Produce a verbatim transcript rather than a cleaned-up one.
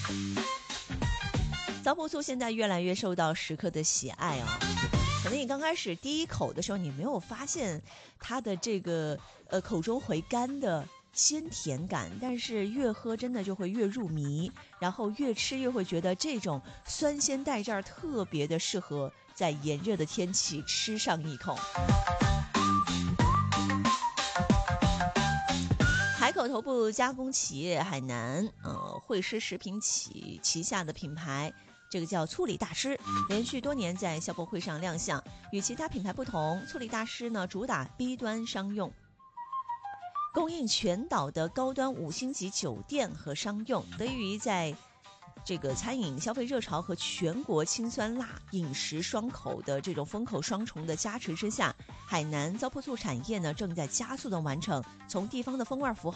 糟粕醋现在越来越受到食客的喜爱哦。可能你刚开始第一口的时候，你没有发现它的这个呃口中回甘的鲜甜感，但是越喝真的就会越入迷，然后越吃越会觉得这种酸鲜带劲儿特别的适合在炎热的天气吃上一口。海口头部加工企业海南呃惠师食品企旗下的品牌，这个叫醋里大师，连续多年在消博会上亮相。与其他品牌不同，醋里大师呢主打 B 端商用，供应全岛的高端五星级酒店和商用。得益于在这个餐饮消费热潮和全国清酸辣饮食双口的这种风口双重的加持之下，海南糟粕醋产业呢正在加速的完成从地方的风味符号